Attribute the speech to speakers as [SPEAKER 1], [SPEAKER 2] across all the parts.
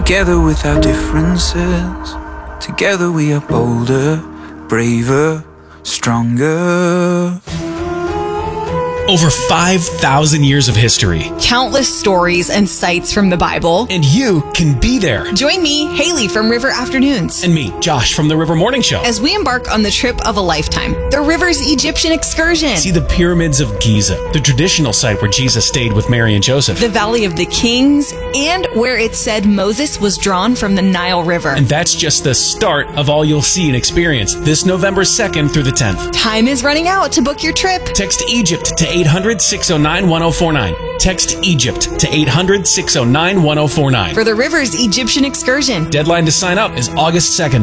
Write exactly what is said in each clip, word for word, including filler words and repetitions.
[SPEAKER 1] Together with our differences, together we are bolder, braver, stronger.
[SPEAKER 2] Over five thousand years of history.
[SPEAKER 3] Countless stories and sights from the Bible.
[SPEAKER 2] And you can be there.
[SPEAKER 3] Join me, Haley from River Afternoons.
[SPEAKER 2] And me, Josh from the River Morning Show.
[SPEAKER 3] As we embark on the trip of a lifetime, the River's Egyptian excursion.
[SPEAKER 2] See the pyramids of Giza, the traditional site where Jesus stayed with Mary and Joseph.
[SPEAKER 3] The Valley of the Kings, and where it said Moses was drawn from the Nile River.
[SPEAKER 2] And that's just the start of all you'll see and experience this November second through the tenth.
[SPEAKER 3] Time is running out to book your trip.
[SPEAKER 2] Text Egypt to eight hundred, six oh nine, one oh four nine. Text Egypt to eight hundred, six oh nine, one oh four nine.
[SPEAKER 3] For the River's Egyptian excursion.
[SPEAKER 2] Deadline to sign up is August second.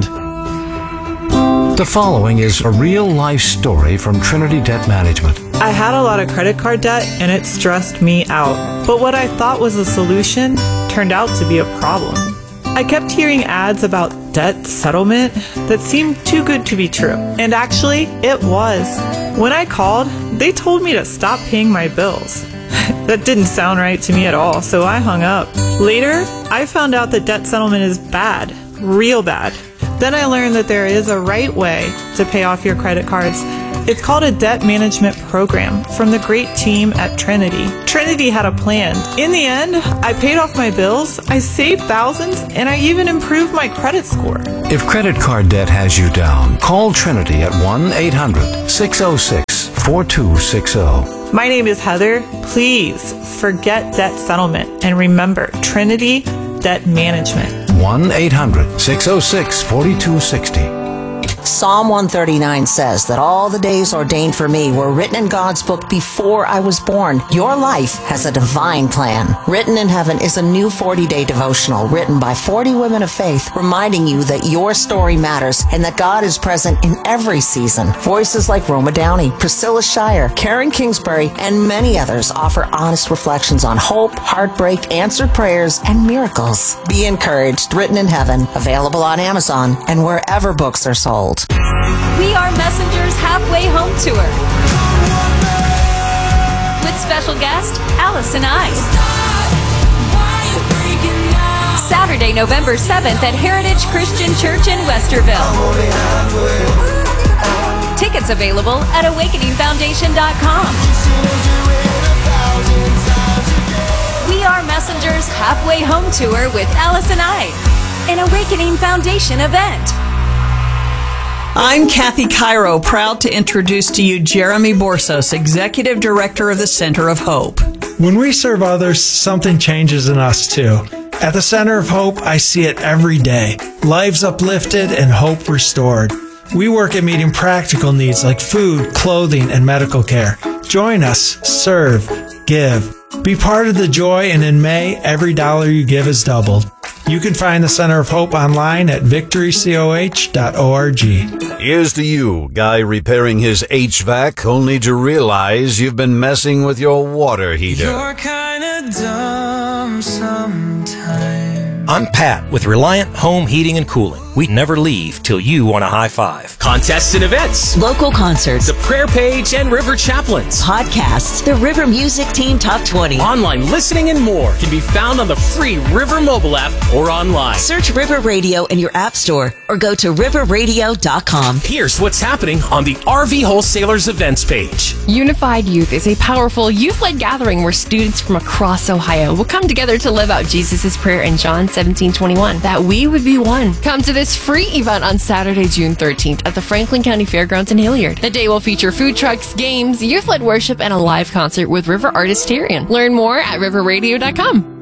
[SPEAKER 4] The following is a real-life story from Trinity Debt Management.
[SPEAKER 5] I had a lot of credit card debt and it stressed me out. But what I thought was a solution turned out to be a problem. I kept hearing ads about debt settlement that seemed too good to be true. And actually, it was. When I called, they told me to stop paying my bills. That didn't sound right to me at all, so I hung up. Later, I found out that debt settlement is bad, real bad. Then I learned that there is a right way to pay off your credit cards. It's called a debt management program from the great team at Trinity. Trinity had a plan. In the end, I paid off my bills, I saved thousands, and I even improved my credit score.
[SPEAKER 4] If credit card debt has you down, call Trinity at one eight hundred, six oh six, four two six oh.
[SPEAKER 5] My name is Heather. Please forget debt settlement and remember Trinity Debt Management.
[SPEAKER 4] one eight hundred, six oh six, four two six oh.
[SPEAKER 6] Psalm one thirty-nine says that all the days ordained for me were written in God's book before I was born. Your life has a divine plan. Written in Heaven is a new forty-day devotional written by forty women of faith, reminding you that your story matters and that God is present in every season. Voices like Roma Downey, Priscilla Shire, Karen Kingsbury, and many others offer honest reflections on hope, heartbreak, answered prayers, and miracles. Be encouraged. Written in Heaven, available on Amazon and wherever books are sold.
[SPEAKER 7] We Are Messengers Halfway Home Tour with special guest Alice and I. Saturday, November seventh at Heritage Christian Church in Westerville. Tickets available at awakening foundation dot com. We Are Messengers Halfway Home Tour with Alice and I, an Awakening Foundation event.
[SPEAKER 8] I'm Kathy Cairo, proud to introduce to you Jeremy Borsos, Executive Director of the Center of Hope.
[SPEAKER 9] When we serve others, something changes in us too. At the Center of Hope, I see it every day. Lives uplifted and hope restored. We work at meeting practical needs like food, clothing, and medical care. Join us, serve, give. Be part of the joy, and in May, every dollar you give is doubled. You can find the Center of Hope online at victory coh dot org.
[SPEAKER 10] Here's to you, guy repairing his H V A C only to realize you've been messing with your water heater.
[SPEAKER 1] You're kinda dumb sometimes.
[SPEAKER 11] I'm Pat with Reliant Home Heating and Cooling. We never leave till you want a high five.
[SPEAKER 12] Contests and events.
[SPEAKER 13] Local concerts.
[SPEAKER 12] The prayer page and River Chaplains.
[SPEAKER 13] Podcasts. The River Music Team Top twenty.
[SPEAKER 12] Online listening and more can be found on the free River mobile app or online.
[SPEAKER 13] Search River Radio in your app store or go to river radio dot com.
[SPEAKER 12] Here's what's happening on the R V Wholesalers events page.
[SPEAKER 14] Unified Youth is a powerful youth-led gathering where students from across Ohio will come together to live out Jesus' prayer in John seventeen twenty-one, that we would be one. Come to this free event on Saturday, June thirteenth at the Franklin County Fairgrounds in Hilliard. The day will feature food trucks, games, youth-led worship, and a live concert with River artist Tyrion. Learn more at river radio dot com.